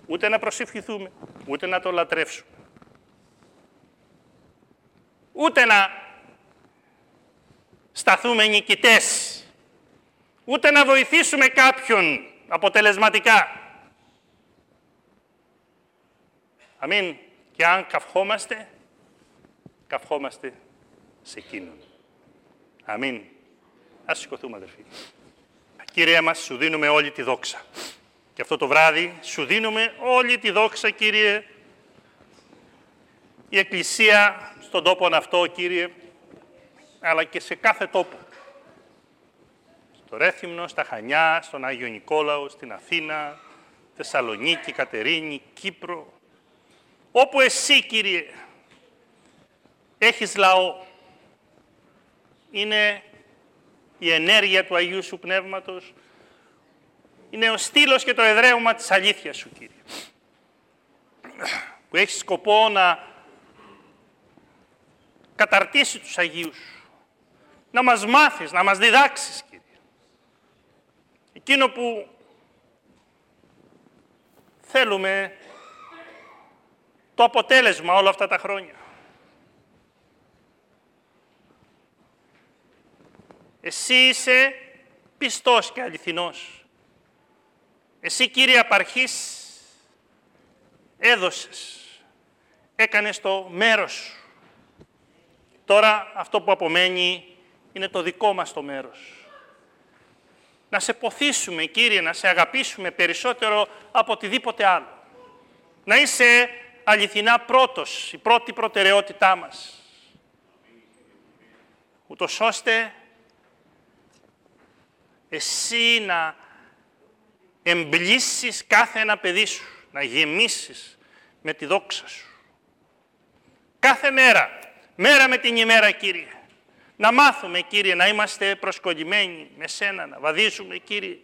ούτε να προσευχηθούμε, ούτε να το λατρεύσουμε. Ούτε να σταθούμε νικητές, ούτε να βοηθήσουμε κάποιον αποτελεσματικά. Αμήν. Και αν καυχόμαστε σε εκείνον. Αμήν. Ας σηκωθούμε, αδερφοί. Κύριε μας, σου δίνουμε όλη τη δόξα. Και αυτό το βράδυ σου δίνουμε όλη τη δόξα, Κύριε. Η Εκκλησία στον τόπο αυτό, Κύριε, αλλά και σε κάθε τόπο. Στο Ρέθυμνο, στα Χανιά, στον Άγιο Νικόλαο, στην Αθήνα, Θεσσαλονίκη, Κατερίνη, Κύπρο. Όπου εσύ, Κύριε, έχεις λαό, είναι η ενέργεια του Αγίου Σου Πνεύματος, είναι ο στήλος και το εδραίωμα της αλήθειας Σου, Κύριε, που έχει σκοπό να καταρτήσει τους Αγίους, να μας μάθεις, να μας διδάξεις, Κύριε. Εκείνο που θέλουμε το αποτέλεσμα όλα αυτά τα χρόνια. Εσύ είσαι πιστός και αληθινός. Εσύ, Κύριε Απαρχής, έδωσες, έκανες το μέρος σου. Τώρα αυτό που απομένει είναι το δικό μας το μέρος. Να σε ποθήσουμε, Κύριε, να σε αγαπήσουμε περισσότερο από οτιδήποτε άλλο. Να είσαι αληθινά πρώτος, η πρώτη προτεραιότητά μας. Ούτως ώστε εσύ να εμπλήσεις κάθε ένα παιδί σου, να γεμίσεις με τη δόξα σου. Κάθε μέρα, μέρα με την ημέρα, Κύριε, να μάθουμε, Κύριε, να είμαστε προσκολλημένοι με Σένα, να βαδίζουμε, Κύριε,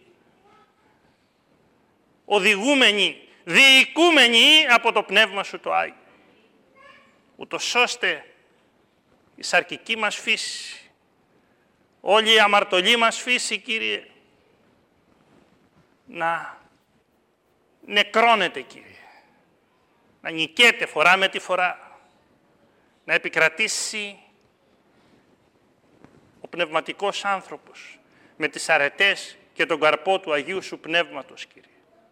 οδηγούμενοι, διοικούμενοι από το Πνεύμα Σου το Άγιο. Ούτως ώστε η σαρκική μας φύση, όλη η αμαρτωλή μας φύση, Κύριε, να νεκρώνεται, Κύριε, να νικέται φορά με τη φορά, να επικρατήσει ο πνευματικός άνθρωπος με τις αρετές και τον καρπό του Αγίου Σου Πνεύματος, Κύριε.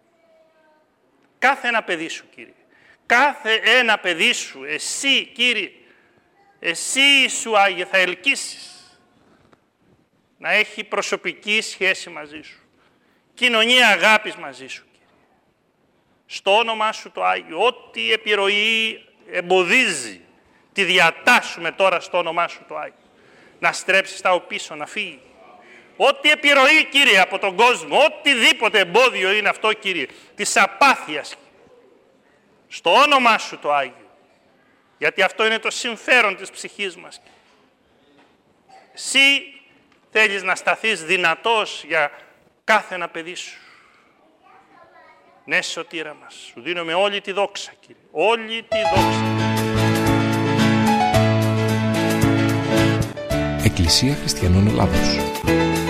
Κάθε ένα παιδί Σου, Κύριε, κάθε ένα παιδί Σου, εσύ, Κύριε, εσύ Σου, Άγιε, θα ελκύσεις να έχει προσωπική σχέση μαζί Σου, κοινωνία αγάπης μαζί Σου, Κύριε. Στο όνομά Σου το Άγιο, ό,τι επιρροή εμποδίζει, τη διατάσσουμε τώρα στο όνομά Σου το Άγιο. Να στρέψεις τα οπίσω, να φύγει. Ό,τι επιρροή, Κύριε, από τον κόσμο, οτιδήποτε εμπόδιο είναι αυτό, Κύριε, της απάθειας, στο όνομά Σου το Άγιο. Γιατί αυτό είναι το συμφέρον της ψυχής μας. Εσύ θέλεις να σταθείς δυνατός για κάθε ένα παιδί Σου. Ναι, Σωτήρα μας, Σου δίνουμε όλη τη δόξα, Κύριε, όλη τη δόξα. Εκκλησία Χριστιανών Ελλάδος.